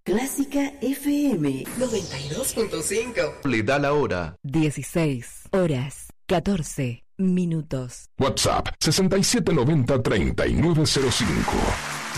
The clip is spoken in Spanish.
Clásica FM 92.5. Le da la hora. 16 horas 14 minutos. WhatsApp 6790-3905.